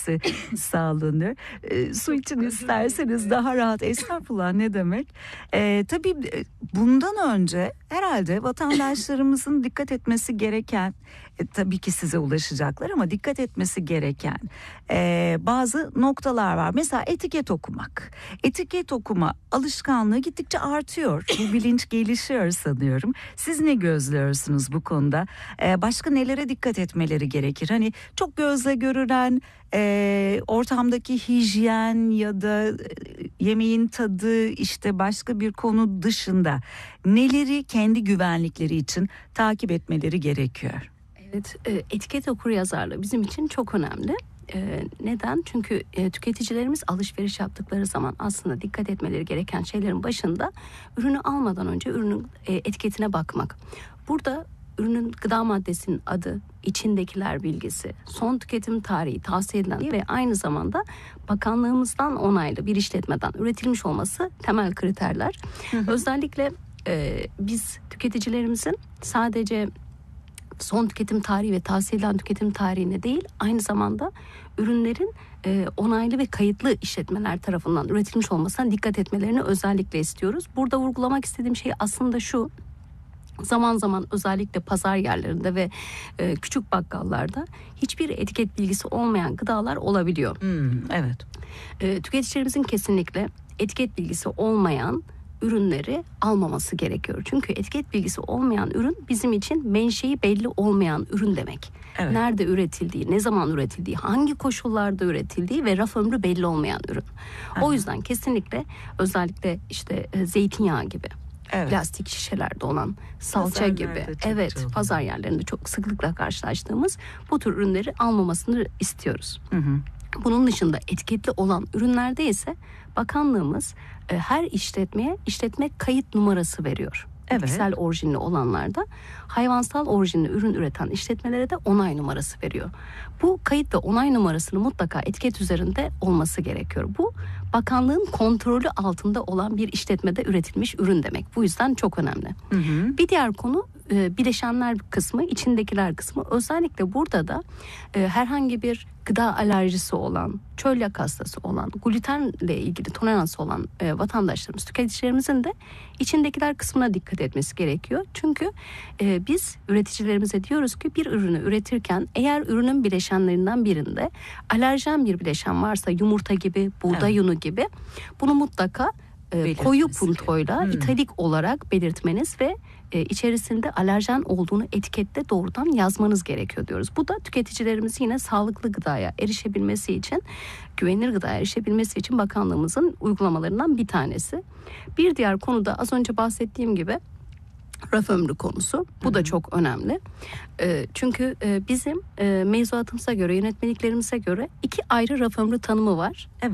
edilmesi sağlanır. Su için isterseniz daha rahat. Estağfurullah, ne demek. Tabii bundan önce herhalde vatandaşlarımızın dikkat etmesi gereken, tabii ki size ulaşacaklar ama dikkat etmesi gereken bazı noktalar var. Mesela etiket okumak. Etiket okuma alışkanlığı gittikçe artıyor. Bu bilinç gelişiyor sanıyorum. Siz ne gözlüyorsunuz bu konuda? Başka nelere dikkat etmeleri gerekir? Hani çok gözle görülen ortamdaki hijyen ya da yemeğin tadı, işte başka bir konu dışında neleri kendi güvenlikleri için takip etmeleri gerekiyor? Evet, etiket okuryazarlığı bizim için çok önemli. Neden? Çünkü tüketicilerimiz alışveriş yaptıkları zaman aslında dikkat etmeleri gereken şeylerin başında ürünü almadan önce ürünün etiketine bakmak. Burada ürünün gıda maddesinin adı, içindekiler bilgisi, son tüketim tarihi, tavsiye edilen ve aynı zamanda bakanlığımızdan onaylı bir işletmeden üretilmiş olması temel kriterler. Özellikle biz tüketicilerimizin sadece son tüketim tarihi ve tavsiye edilen tüketim tarihine değil, aynı zamanda ürünlerin onaylı ve kayıtlı işletmeler tarafından üretilmiş olmasına dikkat etmelerini özellikle istiyoruz. Burada vurgulamak istediğim şey aslında şu: zaman zaman özellikle pazar yerlerinde ve küçük bakkallarda hiçbir etiket bilgisi olmayan gıdalar olabiliyor. Evet. Tüketicilerimizin kesinlikle etiket bilgisi olmayan ürünleri almaması gerekiyor. Çünkü etiket bilgisi olmayan ürün bizim için menşei belli olmayan ürün demek. Evet. Nerede üretildiği, ne zaman üretildiği, hangi koşullarda üretildiği ve raf ömrü belli olmayan ürün. O yüzden kesinlikle özellikle işte zeytinyağı gibi, Evet. plastik şişelerde olan salça Pazarlarda gibi, çok evet, çok. pazar yerlerinde çok sıklıkla karşılaştığımız bu tür ürünleri almamasını istiyoruz. Bunun dışında etiketli olan ürünlerde ise bakanlığımız her işletmeye işletme kayıt numarası veriyor. Evet. Bitkisel orijinli olanlarda, hayvansal orijinli ürün üreten işletmelere de onay numarası veriyor. Bu kayıt ve onay numarasının mutlaka etiket üzerinde olması gerekiyor. Bu bakanlığın kontrolü altında olan bir işletmede üretilmiş ürün demek. Bu yüzden çok önemli. Bir diğer konu bileşenler kısmı, içindekiler kısmı. Özellikle burada da herhangi bir gıda alerjisi olan, çölyak hastası olan, glutenle ilgili toleransı olan vatandaşlarımız, tüketicilerimizin de içindekiler kısmına dikkat etmesi gerekiyor. Çünkü biz üreticilerimize diyoruz ki bir ürünü üretirken eğer ürünün bileşenlerinden birinde alerjen bir bileşen varsa, yumurta gibi, buğday unu gibi, bunu mutlaka koyu puntoyla italik olarak belirtmeniz ve içerisinde alerjen olduğunu etikette doğrudan yazmanız gerekiyor diyoruz. Bu da tüketicilerimiz yine sağlıklı gıdaya erişebilmesi için, güvenilir gıdaya erişebilmesi için bakanlığımızın uygulamalarından bir tanesi. Bir diğer konu da az önce bahsettiğim gibi raf ömrü konusu. Bu da çok önemli. Çünkü bizim mevzuatımıza göre, yönetmeliklerimize göre 2 ayrı raf ömrü tanımı var. Evet.